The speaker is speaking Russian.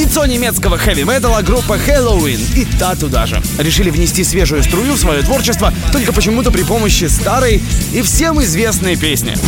Яйцо немецкого хэви-металла группа Helloween и та туда же. Решили внести свежую струю в свое творчество, только почему-то при помощи старой и всем известной песни.